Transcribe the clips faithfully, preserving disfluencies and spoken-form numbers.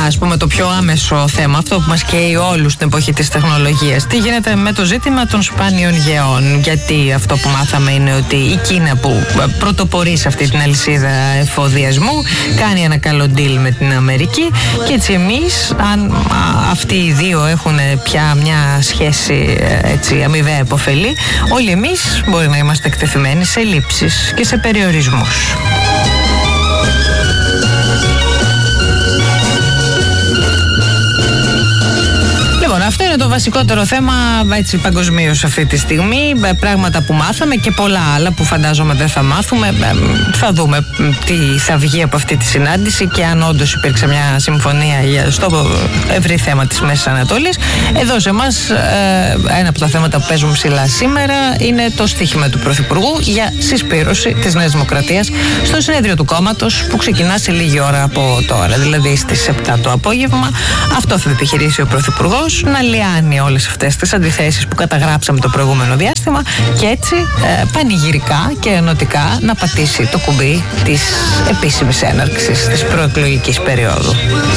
ας πούμε το πιο άμεσο θέμα, αυτό που μας καίει όλους στην εποχή της τεχνολογίας. Τι γίνεται με το ζήτημα των σπάνιων γεών? Γιατί αυτό που μάθαμε είναι ότι η Κίνα, που πρωτοπορεί σε αυτή την αλυσίδα εφοδιασμού, κάνει ένα καλό deal με την Αμερική, και έτσι εμείς, αν αυτοί οι δύο έχουν πια μια σχέση έτσι αμοιβαία υποφελή, όλοι εμείς μπορεί να είμαστε εκτεθειμένοι σε λήψεις και σε περιορισμούς. Αυτό είναι το βασικότερο θέμα έτσι παγκοσμίως αυτή τη στιγμή. Πράγματα που μάθαμε και πολλά άλλα που φαντάζομαι δεν θα μάθουμε. Θα δούμε τι θα βγει από αυτή τη συνάντηση και αν όντως υπήρξε μια συμφωνία στο ευρύ θέμα της Μέσης Ανατολής. Εδώ σε εμάς ένα από τα θέματα που παίζουν ψηλά σήμερα είναι το στοίχημα του Πρωθυπουργού για συσπήρωση της Νέας Δημοκρατίας στο συνέδριο του κόμματος, που ξεκινά σε λίγη ώρα από τώρα, δηλαδή στις επτά το απόγευμα. Αυτό θα επιχειρήσει ο Πρωθυπουργός, να λιάνει όλες αυτές τις αντιθέσεις που καταγράψαμε το προηγούμενο διάστημα και έτσι ε, πανηγυρικά και ενωτικά να πατήσει το κουμπί της επίσημης έναρξης της προεκλογικής περίοδου.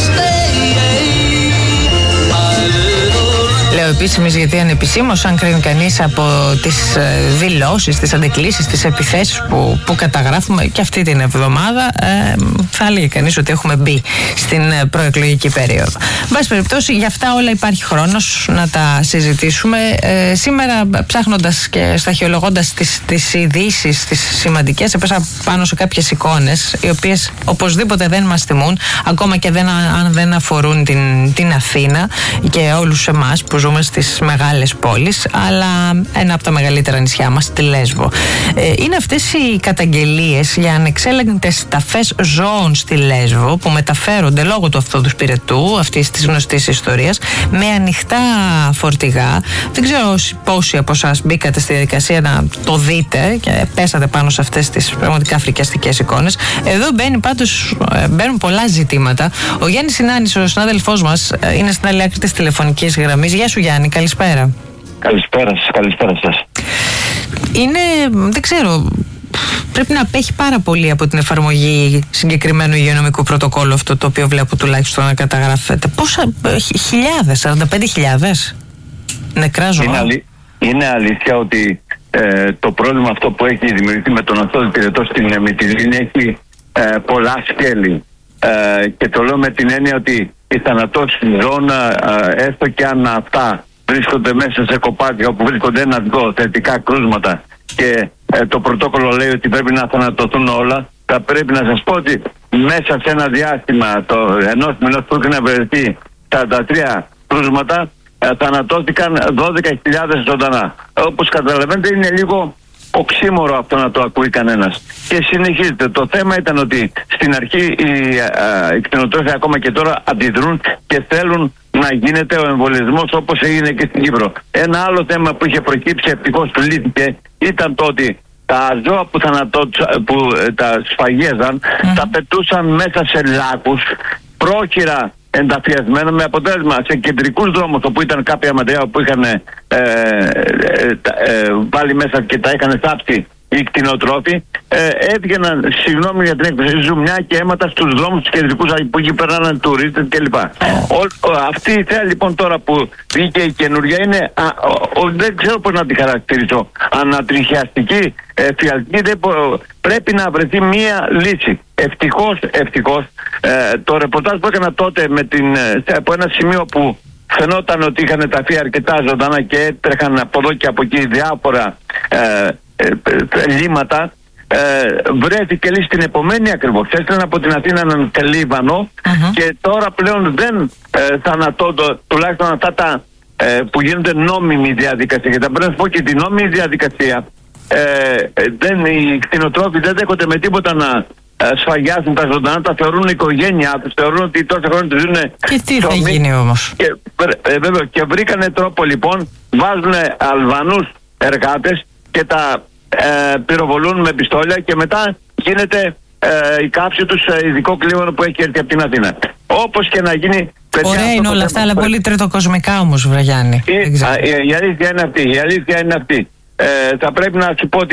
Λέω επίσημης γιατί ανεπισήμως, αν κρίνει κανείς από τις δηλώσεις, τις αντεκκλήσεις, τις επιθέσεις που, που καταγράφουμε και αυτή την εβδομάδα, ε, θα έλεγε κανείς ότι έχουμε μπει στην προεκλογική περίοδο. Βάση περιπτώσει, για αυτά όλα υπάρχει χρόνος να τα συζητήσουμε. Ε, σήμερα, ψάχνοντας και σταχυολογώντας τις, τις ειδήσεις, τις σημαντικές, έπεσα πάνω σε κάποιες εικόνες, οι οποίες οπωσδήποτε δεν μας θυμούν, ακόμα και δεν, αν δεν αφορούν την, την Αθήνα και όλους εμάς που ζούμε στις μεγάλες πόλεις, αλλά ένα από τα μεγαλύτερα νησιά μας, τη Λέσβο. Ε, είναι αυτές οι καταγγελίες για ανεξέλεγκτες ταφές ζώων στη Λέσβο, που μεταφέρονται λόγω του αυτόδους πυρετού, αυτής της γνωστής ιστορίας, με ανοιχτά φορτηγά. Δεν ξέρω πόσοι από εσάς μπήκατε στη διαδικασία να το δείτε και πέσατε πάνω σε αυτές τις πραγματικά φρικιαστικές εικόνες. Εδώ μπαίνει πάντως, μπαίνουν πολλά ζητήματα. Ο Γιάννης Συνάνης, ο συνάδελφός μας, είναι στην άλλη άκρη της τηλεφωνικής γραμμής. Γεια σου Γιάννη, καλησπέρα. Καλησπέρα σας, καλησπέρα σας. Είναι, δεν ξέρω, πρέπει να απέχει πάρα πολύ από την εφαρμογή συγκεκριμένου υγειονομικού πρωτοκόλλου αυτό το οποίο βλέπω τουλάχιστον να καταγράφεται. Πόσα, χιλιάδες, σαράντα πέντε χιλιάδες νεκρά ζώα. Είναι, αλη, είναι αλήθεια ότι ε, το πρόβλημα αυτό που έχει δημιουργηθεί με τον αυτόδη πυρετό στην Μυτιλήνη έχει ε, πολλά σκέλη. Ε, και το λέω με την έννοια ότι η θανατώση ζώων, ε, έστω και αν αυτά βρίσκονται μέσα σε κοπάδια όπου βρίσκονται ένα-δυο θετικά κρούσματα και ε, το πρωτόκολλο λέει ότι πρέπει να θανατωθούν όλα, θα πρέπει να σας πω ότι μέσα σε ένα διάστημα το ενός μηνός που είχαν βρεθεί σαράντα τρία κρούσματα, ε, θανατώθηκαν δώδεκα χιλιάδες ζωντανά. Όπως καταλαβαίνετε είναι λίγο οξύμορο αυτό να το ακούει κανένας. Και συνεχίζεται. Το θέμα ήταν ότι στην αρχή οι, οι κτηνοτρόφοι ακόμα και τώρα αντιδρούν και θέλουν να γίνεται ο εμβολιασμός όπως έγινε και στην Κύπρο. Ένα άλλο θέμα που είχε προκύψει, ευτυχώς λύθηκε, ήταν το ότι τα ζώα που, θανατώ, που τα σφαγίζαν mm. τα πετούσαν μέσα σε λάκους πρόχειρα ενταφιασμένα, με αποτέλεσμα σε κεντρικούς δρόμους όπου ήταν κάποια ματριά που είχαν ε, ε, ε, βάλει μέσα και τα είχαν θάψει οι κτηνοτρόφοι, ε, έβγαιναν, συγγνώμη για την έκφραση, ζουμιά και αίματα στους δρόμους τους κεντρικούς που εκεί περνάνε τουρίστες κλπ. Αυτή η θέα λοιπόν τώρα που βγήκε η καινούργια είναι, α, ο, ο, δεν ξέρω πώς να τη χαρακτηρίσω, ανατριχιαστική, ε, φιαλτική, δεν, πρέπει να βρεθεί μία λύση. Ευτυχώς, ευτυχώς, ε, το ρεπορτάζ που έκανα τότε με την, ε, από ένα σημείο που φαινόταν ότι είχαν ταφεί αρκετά ζωντανά και έτρεχαν από εδώ και από εκεί διάφορα ε, ε, ε, λίματα, ε, βρέθηκε λύση την επομένη ακριβώς. Έστειλαν από την Αθήνα έναν Λίβανο uh-huh. και τώρα πλέον δεν ε, θανατώνται, τουλάχιστον αυτά τα ε, που γίνονται νόμιμη διαδικασία. Γιατί πρέπει να πω και την νόμιμη διαδικασία, ε, δεν, οι κτηνοτρόφοι δεν δέχονται με τίποτα να σφαγιάσουν τα ζωντανά, τα θεωρούν οικογένειά τους, θεωρούν ότι τόσα χρόνια τους ζουν. Και τι θα γίνει όμως? Και, ε, βέβαια, και βρήκανε τρόπο λοιπόν, βάζουν Αλβανούς εργάτες και τα ε, πυροβολούν με πιστόλια και μετά γίνεται ε, η κάψη τους σε ειδικό κλίμα που έχει έρθει από την Αθήνα. Όπως και να γίνει. Ωραία είναι όλα αυτά, αλλά πολύ τριτοκοσμικά όμως, Βραγιάννη. Η, η, η αλήθεια είναι αυτή. Η αλήθεια είναι αυτή. Ε, θα πρέπει να σου πω ότι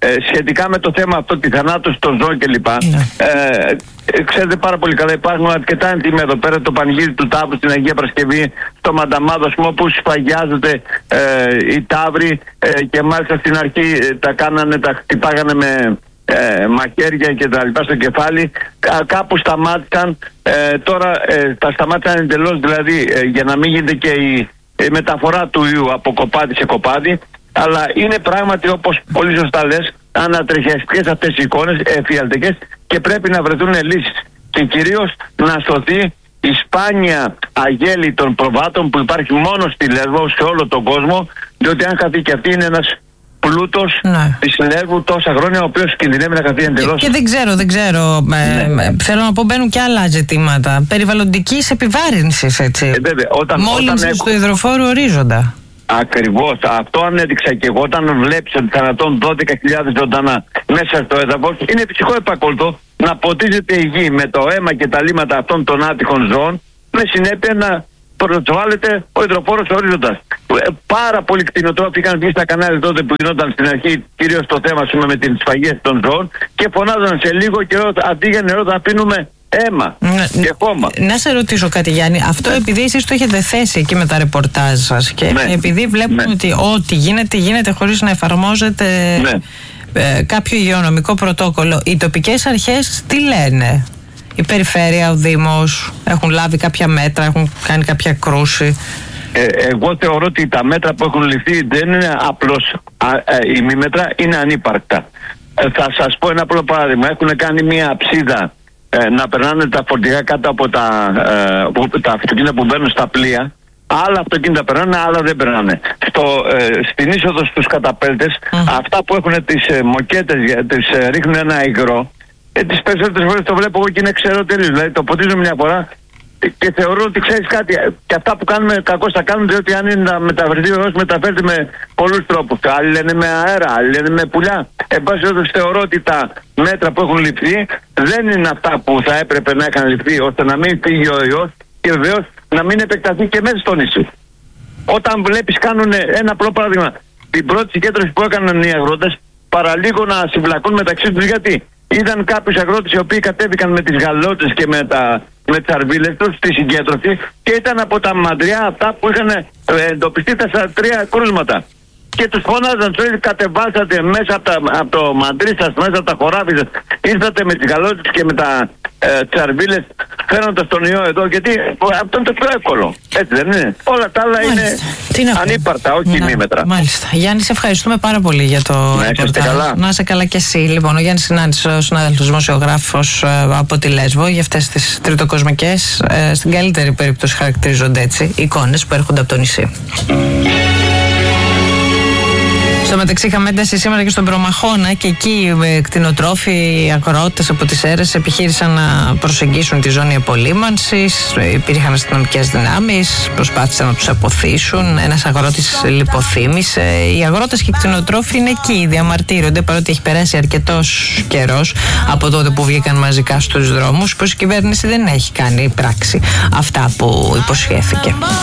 ε, σχετικά με το θέμα αυτό, τη θανάτωση των ζώων κλπ. Ναι. Ε, ξέρετε πάρα πολύ καλά, υπάρχουν αρκετά έντοιμα εδώ πέρα, το πανηγύρι του Ταύρου στην Αγία Παρασκευή, στο Μανταμάδο, όπου σφαγιάζονται ε, οι Ταύροι ε, και μάλιστα στην αρχή ε, τα κάνανε, τα χτυπάγανε με ε, μαχαίρια και τα λοιπά στο κεφάλι. Κα, κάπου σταμάτησαν, ε, τώρα ε, τα σταμάτησαν εντελώς, δηλαδή ε, για να μην γίνεται και η, η μεταφορά του ιού από κοπάδι σε κοπάδι. Αλλά είναι πράγματι, όπως πολύ σωστά λες, ανατριχιαστικές αυτές οι εικόνες, εφιαλτικές, και πρέπει να βρεθούν λύσεις. Και κυρίως να σωθεί η σπάνια αγέλη των προβάτων που υπάρχει μόνο στη Λέσβο, σε όλο τον κόσμο, διότι αν χαθεί και αυτή είναι ένας πλούτος ναι. της Λέσβου τόσα χρόνια, ο οποίος κινδυνεύει να χαθεί εντελώς. Και, και δεν ξέρω, δεν ξέρω. Ναι. Ε, θέλω να πω, μπαίνουν και άλλα ζητήματα περιβαλλοντικής επιβάρυνσης, έτσι. Ε, βέβαια, όταν, μόλυνσης όταν του υδροφόρου ορίζοντα. Ακριβώς, αυτό ανέδειξα και εγώ. Όταν βλέπεις ότι θανατώνουν δώδεκα χιλιάδες ζωντανά μέσα στο έδαφος, είναι φυσικό επακόλουθο να ποτίζεται η γη με το αίμα και τα λίμματα αυτών των άτυχων ζώων, με συνέπεια να προσβάλλεται ο υδροφόρος ορίζοντας. Ε, πάρα πολλοί κτηνοτρόφοι είχαν βγει στα κανάλια τότε που γινόταν στην αρχή, κυρίως το θέμα πούμε, με τις σφαγές των ζώων, και φωνάζαν σε λίγο καιρό, αντί για νερό θα αφήνουμε αίμα να, και χώμα. Να σε ρωτήσω κάτι, Γιάννη. Αυτό ναι. επειδή εσείς το έχετε θέσει εκεί με τα ρεπορτάζ σας και ναι. επειδή βλέπουμε ναι. ότι ό,τι γίνεται, γίνεται χωρίς να εφαρμόζεται ναι. ε, κάποιο υγειονομικό πρωτόκολλο. Οι τοπικές αρχές τι λένε? Η περιφέρεια, ο Δήμος, έχουν λάβει κάποια μέτρα, έχουν κάνει κάποια κρούση? Ε, εγώ θεωρώ ότι τα μέτρα που έχουν ληφθεί δεν είναι απλώς ημίμετρα, είναι ανύπαρκτα. Ε, θα σας πω ένα απλό παράδειγμα. Έχουν κάνει μια αψίδα ε, να περνάνε τα φορτηγά κάτω από τα, ε, που, τα αυτοκίνητα που μπαίνουν στα πλοία. Άλλα αυτοκίνητα περνάνε, άλλα δεν περνάνε. Στο, ε, στην είσοδο στους καταπέλτες, mm. αυτά που έχουν τις ε, μοκέτες, τις ε, ρίχνουν ένα υγρό. Ε, τις περισσότερες φορές το βλέπω εγώ και είναι ξερότερη. Δηλαδή το ποτίζω μια φορά και θεωρώ ότι ξέρεις κάτι, και αυτά που κάνουμε κακώς τα κάνουμε, διότι αν είναι να μεταφερθεί ο ιός, μεταφέρεται με πολλούς τρόπους. Άλλοι λένε με αέρα, άλλοι λένε με πουλιά. Εν πάση περιπτώσει θεωρώ ότι τα μέτρα που έχουν ληφθεί δεν είναι αυτά που θα έπρεπε να είχαν ληφθεί, ώστε να μην φύγει ο ιός και βεβαίως να μην επεκταθεί και μέσα στο νησί. Όταν βλέπεις, κάνουν ένα απλό παράδειγμα, την πρώτη συγκέντρωση που έκαναν οι αγρότες, παραλίγο να συμβλακούν μεταξύ τους, γιατί είδαν κάποιους αγρότες οι οποίοι κατέβηκαν με τις γαλότες και με, τα, με τις αρβίλες τους στη συγκέντρωση και ήταν από τα μαντριά αυτά που είχαν εντοπιστεί τα τρία κρούσματα. Και τους φώναζαν, τους λέει, κατεβάσατε μέσα από, τα, από το μαντρί σας, μέσα από τα χωράφια σας, ήρθατε με τις γαλότες και με τα ε, τσαρβίλες φέρνοντας τον ιό εδώ, γιατί αυτό είναι το πιο εύκολο. Έτσι δεν είναι? Όλα τα άλλα μάλιστα. Είναι ανύπαρτα, όχι ημίμετρα. Μάλιστα. Γιάννη, σε ευχαριστούμε πάρα πολύ για το να είστε καλά. Να είσαι καλά κι εσύ. Λοιπόν, ο Γιάννης Συνάντης, ο συνάδελφος δημοσιογράφος ε, από τη Λέσβο, για αυτές τις τριτοκοσμικές, ε, στην καλύτερη περίπτωση χαρακτηρίζονται έτσι, εικόνες που έρχονται από το νησί. Στο μεταξύ, είχαμε ένταση σήμερα και στον Προμαχώνα και εκεί οι κτηνοτρόφοι, αγρότες από τις αίρες επιχείρησαν να προσεγγίσουν τη ζώνη απολύμανσης. Υπήρχαν αστυνομικές δυνάμεις, προσπάθησαν να τους αποθήσουν. Ένας αγρότης λιποθύμησε. Οι αγρότες και οι κτηνοτρόφοι είναι εκεί, διαμαρτύρονται, παρότι έχει περάσει αρκετός καιρός από τότε που βγήκαν μαζικά στους δρόμους, πως η κυβέρνηση δεν έχει κάνει πράξη αυτά που υποσχέθηκε.